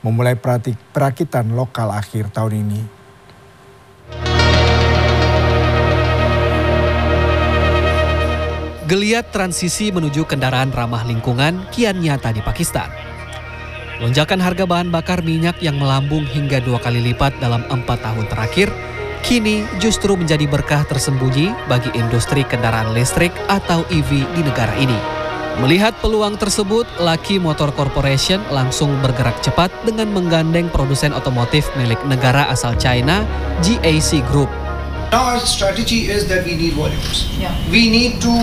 memulai perakitan lokal akhir tahun ini. Geliat transisi menuju kendaraan ramah lingkungan kian nyata di Pakistan. Lonjakan harga bahan bakar minyak yang melambung hingga 2 kali lipat dalam 4 tahun terakhir, kini justru menjadi berkah tersembunyi bagi industri kendaraan listrik atau EV di negara ini. Melihat peluang tersebut, Lucky Motor Corporation langsung bergerak cepat dengan menggandeng produsen otomotif milik negara asal China, GAC Group. Now our strategy is that we need volumes. Yeah. We need to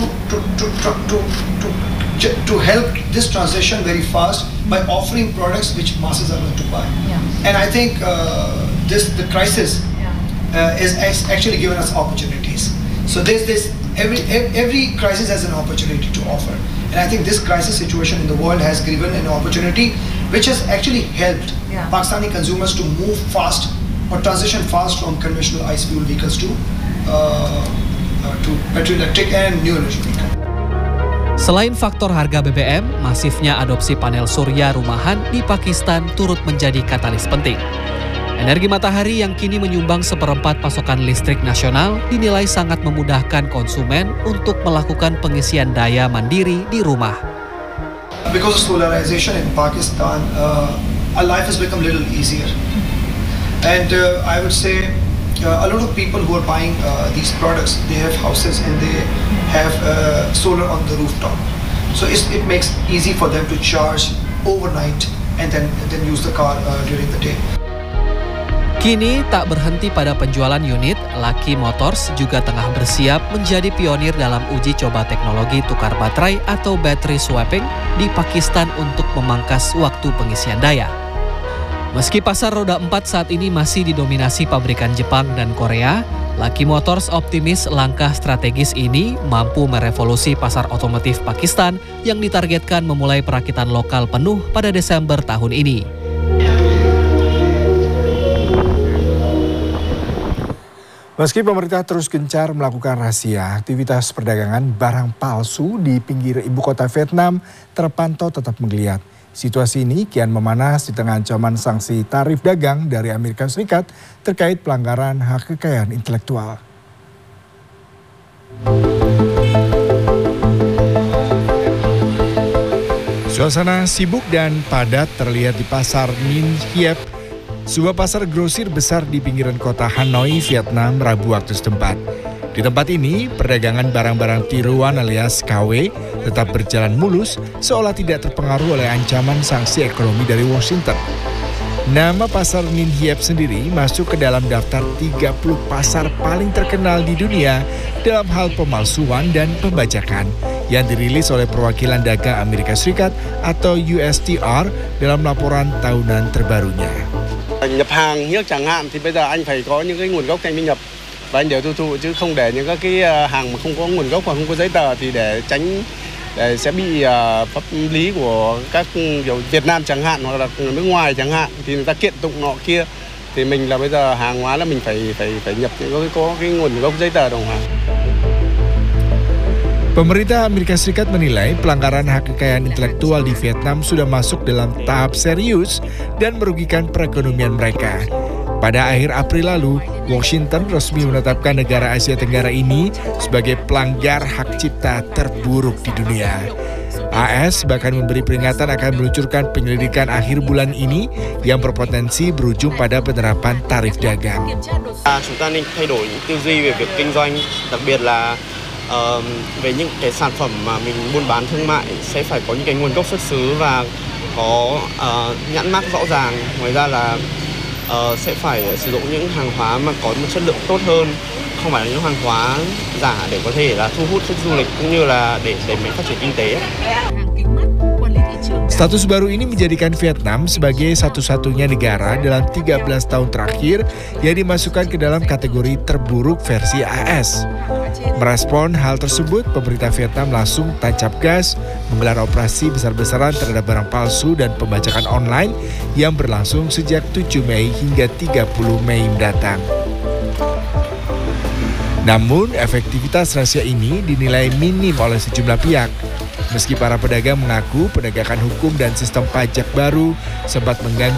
help this transition very fast by offering products which masses are going to buy. Yeah. And I think the crisis is actually given us opportunities. So every crisis has an opportunity to offer. And I think this crisis situation in the world has given an opportunity which has actually helped Pakistani consumers to move fast or transition fast from conventional ICE fuel vehicles to battery electric and new energy vehicles. Selain faktor harga BBM, masifnya adopsi panel surya rumahan di Pakistan turut menjadi katalis penting. Energi matahari yang kini menyumbang 1/4 pasokan listrik nasional dinilai sangat memudahkan konsumen untuk melakukan pengisian daya mandiri di rumah. Because of solarization in Pakistan, our life has become a little easier. And I would say a lot of people who are buying these products, they have houses and they have solar on the rooftop. So it makes easy for them to charge overnight and then use the car during the day. Kini tak berhenti pada penjualan unit, Lucky Motors juga tengah bersiap menjadi pionir dalam uji coba teknologi tukar baterai atau battery swapping di Pakistan untuk memangkas waktu pengisian daya. Meski pasar roda 4 saat ini masih didominasi pabrikan Jepang dan Korea, Lucky Motors optimis langkah strategis ini mampu merevolusi pasar otomotif Pakistan yang ditargetkan memulai perakitan lokal penuh pada Desember tahun ini. Meski pemerintah terus gencar melakukan razia, aktivitas perdagangan barang palsu di pinggir ibu kota Vietnam terpantau tetap menggeliat. Situasi ini kian memanas di tengah ancaman sanksi tarif dagang dari Amerika Serikat terkait pelanggaran hak kekayaan intelektual. Suasana sibuk dan padat terlihat di pasar Ninh Hiep, sebuah pasar grosir besar di pinggiran kota Hanoi, Vietnam, Rabu waktu setempat. Di tempat ini, perdagangan barang-barang tiruan alias KW tetap berjalan mulus seolah tidak terpengaruh oleh ancaman sanksi ekonomi dari Washington. Nama pasar Ninh Hiep sendiri masuk ke dalam daftar 30 pasar paling terkenal di dunia dalam hal pemalsuan dan pembajakan yang dirilis oleh perwakilan dagang Amerika Serikat atau USTR dalam laporan tahunan terbarunya. Nhập hàng nước chẳng hạn thì bây giờ anh phải có những cái nguồn gốc anh mới nhập và anh đều tiêu thụ chứ không để những các cái hàng mà không có nguồn gốc hoặc không có giấy tờ thì để tránh sẽ bị pháp lý của các kiểu Việt Nam chẳng hạn hoặc là nước ngoài chẳng hạn thì người ta kiện tụng nọ kia thì mình là bây giờ hàng hóa là mình phải nhập những có cái nguồn gốc giấy tờ đồng hàng. Pemerintah Amerika Serikat menilai pelanggaran hak kekayaan intelektual di Vietnam sudah masuk dalam tahap serius dan merugikan perekonomian mereka. Pada akhir April lalu, Washington resmi menetapkan negara Asia Tenggara ini sebagai pelanggar hak cipta terburuk di dunia. AS bahkan memberi peringatan akan meluncurkan penyelidikan akhir bulan ini yang berpotensi berujung pada penerapan tarif dagang. Chúng ta nên thay đổi tư duy về việc kinh doanh, đặc biệt là về những cái sản phẩm mà mình buôn bán thương mại sẽ phải có những cái nguồn gốc xuất xứ và có nhãn mác rõ ràng. Ngoài ra là sẽ phải sử dụng những hàng hóa mà có một chất lượng tốt hơn, không phải là những hàng hóa giả để có thể là thu hút khách du lịch cũng như là để đẩy mạnh phát triển kinh tế. Status baru ini menjadikan Vietnam sebagai satu-satunya negara dalam 13 tahun terakhir yang dimasukkan ke dalam kategori terburuk versi AS. Merespon hal tersebut, pemerintah Vietnam langsung tancap gas menggelar operasi besar-besaran terhadap barang palsu dan pembajakan online yang berlangsung sejak 7 Mei hingga 30 Mei mendatang. Namun, efektivitas razia ini dinilai minim oleh sejumlah pihak. Meski para pedagang mengaku penegakan hukum dan sistem pajak baru sempat mengganggu